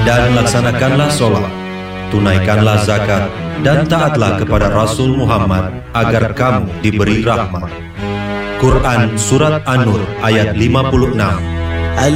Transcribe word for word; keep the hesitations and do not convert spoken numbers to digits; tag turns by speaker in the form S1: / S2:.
S1: dan laksanakanlah sholat, tunaikanlah zakat, dan taatlah kepada Rasul Muhammad agar kamu diberi rahmat. Quran Surat An-Nur ayat lima puluh enam.